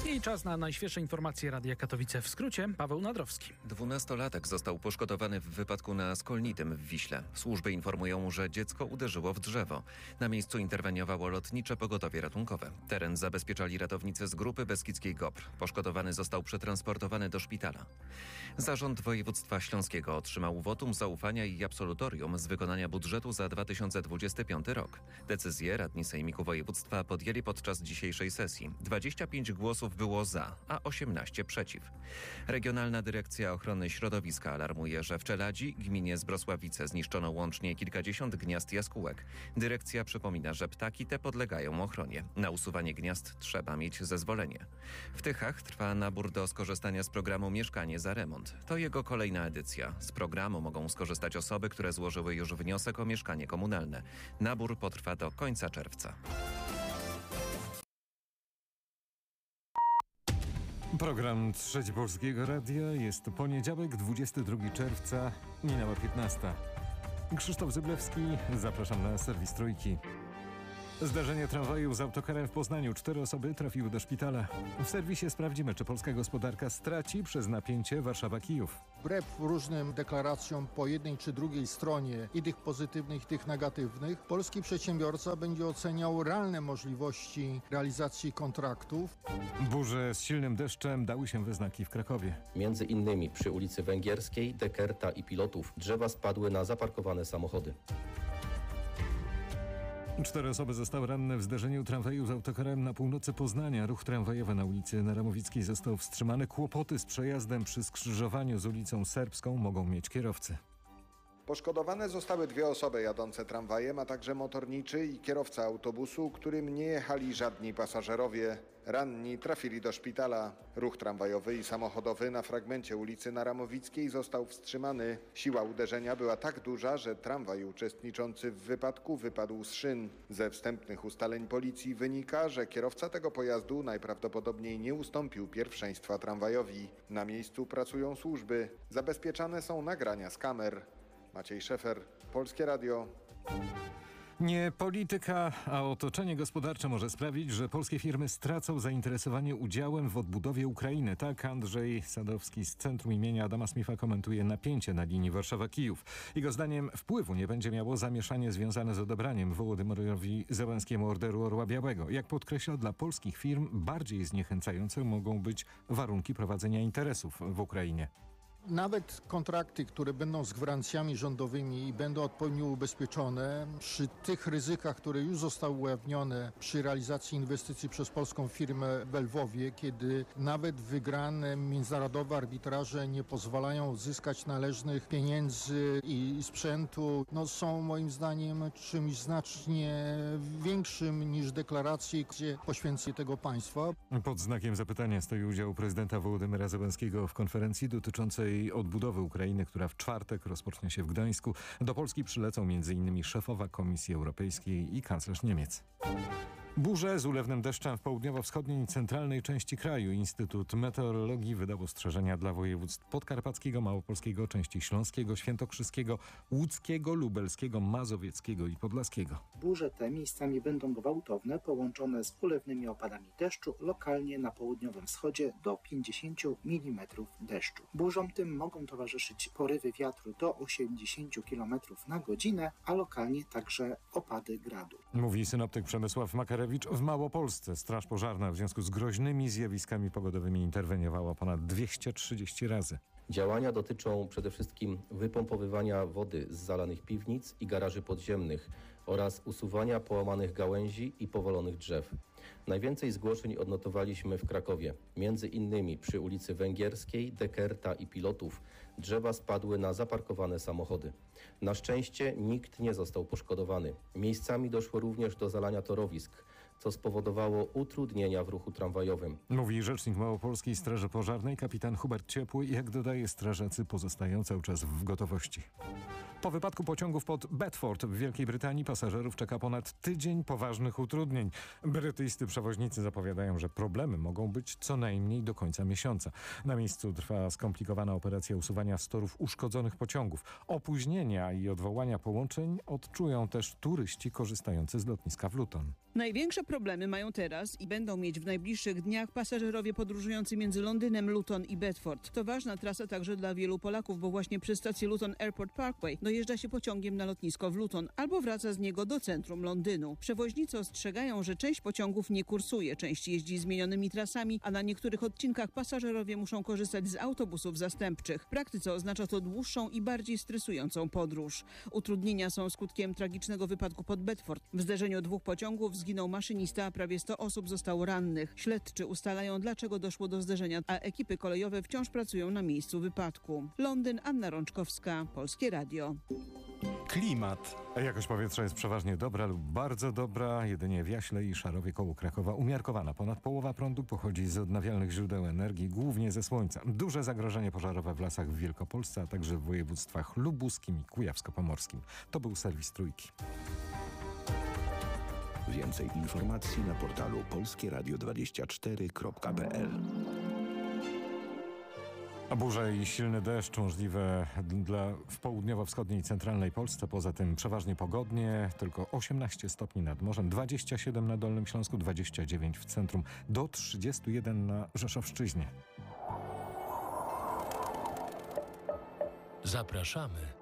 I czas na najświeższe informacje Radia Katowice. W skrócie Paweł Nadrowski. 12-latek został poszkodowany w wypadku na Skolnitym w Wiśle. Służby informują, że dziecko uderzyło w drzewo. Na miejscu interweniowało lotnicze pogotowie ratunkowe. Teren zabezpieczali ratownicy z grupy Beskidzkiej GOPR. Poszkodowany został przetransportowany do szpitala. Zarząd Województwa Śląskiego otrzymał wotum zaufania i absolutorium z wykonania budżetu za 2025 rok. Decyzję radni Sejmiku Województwa podjęli podczas dzisiejszej sesji. 25 głosów było za, a 18 przeciw. Regionalna Dyrekcja Ochrony Środowiska alarmuje, że w Czeladzi, gminie Zbrosławice, zniszczono łącznie kilkadziesiąt gniazd jaskółek. Dyrekcja przypomina, że ptaki te podlegają ochronie. Na usuwanie gniazd trzeba mieć zezwolenie. W Tychach trwa nabór do skorzystania z programu Mieszkanie za remont. To jego kolejna edycja. Z programu mogą skorzystać osoby, które złożyły już wniosek o mieszkanie komunalne. Nabór potrwa do końca czerwca. Program Trzeci Polskiego Radia. Jest poniedziałek, 22 czerwca, minęła 15. Krzysztof Zyblewski, zapraszam na serwis Trójki. Zdarzenie tramwaju z autokarem w Poznaniu. 4 osoby trafiły do szpitala. W serwisie sprawdzimy, czy polska gospodarka straci przez napięcie Warszawa-Kijów. Wbrew różnym deklaracjom po jednej czy drugiej stronie, i tych pozytywnych, i tych negatywnych, polski przedsiębiorca będzie oceniał realne możliwości realizacji kontraktów. Burze z silnym deszczem dały się we znaki w Krakowie. Między innymi przy ulicy Węgierskiej, Dekerta i Pilotów drzewa spadły na zaparkowane samochody. 4 osoby zostały ranne w zdarzeniu tramwaju z autokarem na północy Poznania. Ruch tramwajowy na ulicy Naramowickiej został wstrzymany. Kłopoty z przejazdem przy skrzyżowaniu z ulicą Serbską mogą mieć kierowcy. Poszkodowane zostały 2 osoby jadące tramwajem, a także motorniczy i kierowca autobusu, którym nie jechali żadni pasażerowie. Ranni trafili do szpitala. Ruch tramwajowy i samochodowy na fragmencie ulicy Naramowickiej został wstrzymany. Siła uderzenia była tak duża, że tramwaj uczestniczący w wypadku wypadł z szyn. Ze wstępnych ustaleń policji wynika, że kierowca tego pojazdu najprawdopodobniej nie ustąpił pierwszeństwa tramwajowi. Na miejscu pracują służby. Zabezpieczane są nagrania z kamer. Maciej Szefer, Polskie Radio. Nie polityka, a otoczenie gospodarcze może sprawić, że polskie firmy stracą zainteresowanie udziałem w odbudowie Ukrainy. Tak Andrzej Sadowski z Centrum imienia Adama Smitha komentuje napięcie na linii Warszawa-Kijów. Jego zdaniem wpływu nie będzie miało zamieszanie związane z odebraniem Wołodymyrowi Zełenskiemu Orderu Orła Białego. Jak podkreśla, dla polskich firm bardziej zniechęcające mogą być warunki prowadzenia interesów w Ukrainie. Nawet kontrakty, które będą z gwarancjami rządowymi i będą odpowiednio ubezpieczone, przy tych ryzykach, które już zostały ujawnione przy realizacji inwestycji przez polską firmę w Lwowie, kiedy nawet wygrane międzynarodowe arbitraże nie pozwalają uzyskać należnych pieniędzy i sprzętu, są moim zdaniem czymś znacznie większym niż deklaracje, gdzie poświęcenie tego państwa. Pod znakiem zapytania stoi udział prezydenta Wołodymyra Zełenskiego w konferencji dotyczącej odbudowy Ukrainy, która w czwartek rozpocznie się w Gdańsku. Do Polski przylecą m.in. szefowa Komisji Europejskiej i kanclerz Niemiec. Burze z ulewnym deszczem w południowo-wschodniej i centralnej części kraju. Instytut Meteorologii wydał ostrzeżenia dla województw podkarpackiego, małopolskiego, części śląskiego, świętokrzyskiego, łódzkiego, lubelskiego, mazowieckiego i podlaskiego. Burze te miejscami będą gwałtowne, połączone z ulewnymi opadami deszczu, lokalnie na południowym wschodzie do 50 mm deszczu. Burzom tym mogą towarzyszyć porywy wiatru do 80 km na godzinę, a lokalnie także opady gradu. Mówi synoptyk Przemysław Makarewicz. W Małopolsce Straż Pożarna w związku z groźnymi zjawiskami pogodowymi interweniowała ponad 230 razy. Działania dotyczą przede wszystkim wypompowywania wody z zalanych piwnic i garaży podziemnych oraz usuwania połamanych gałęzi i powalonych drzew. Najwięcej zgłoszeń odnotowaliśmy w Krakowie. Między innymi przy ulicy Węgierskiej, Dekerta i Pilotów drzewa spadły na zaparkowane samochody. Na szczęście nikt nie został poszkodowany. Miejscami doszło również do zalania torowisk, co spowodowało utrudnienia w ruchu tramwajowym. Mówi rzecznik Małopolskiej Straży Pożarnej kapitan Hubert Ciepły. Jak dodaje, strażacy pozostają cały czas w gotowości. Po wypadku pociągów pod Bedford w Wielkiej Brytanii pasażerów czeka ponad tydzień poważnych utrudnień. Brytyjscy przewoźnicy zapowiadają, że problemy mogą być co najmniej do końca miesiąca. Na miejscu trwa skomplikowana operacja usuwania z torów uszkodzonych pociągów. Opóźnienia i odwołania połączeń odczują też turyści korzystający z lotniska w Luton. Największe problemy mają teraz i będą mieć w najbliższych dniach pasażerowie podróżujący między Londynem, Luton i Bedford. To ważna trasa także dla wielu Polaków, bo właśnie przez stację Luton Airport Parkway dojeżdża się pociągiem na lotnisko w Luton albo wraca z niego do centrum Londynu. Przewoźnicy ostrzegają, że część pociągów nie kursuje, część jeździ zmienionymi trasami, a na niektórych odcinkach pasażerowie muszą korzystać z autobusów zastępczych. W praktyce oznacza to dłuższą i bardziej stresującą podróż. Utrudnienia są skutkiem tragicznego wypadku pod Bedford. W zderzeniu dwóch pociągów zginął maszynista, a prawie 100 osób zostało rannych. Śledczy ustalają, dlaczego doszło do zderzenia, a ekipy kolejowe wciąż pracują na miejscu wypadku. Londyn, Anna Rączkowska, Polskie Radio. Klimat. Jakość powietrza jest przeważnie dobra lub bardzo dobra. Jedynie w Jaśle i Szarowie koło Krakowa umiarkowana. Ponad połowa prądu pochodzi z odnawialnych źródeł energii, głównie ze słońca. Duże zagrożenie pożarowe w lasach w Wielkopolsce, a także w województwach lubuskim i kujawsko-pomorskim. To był serwis Trójki. Więcej informacji na portalu polskieradio24.pl. Burze i silny deszcz możliwe w południowo-wschodniej i centralnej Polsce. Poza tym przeważnie pogodnie, tylko 18 stopni nad morzem, 27 na Dolnym Śląsku, 29 w centrum, do 31 na Rzeszowszczyźnie. Zapraszamy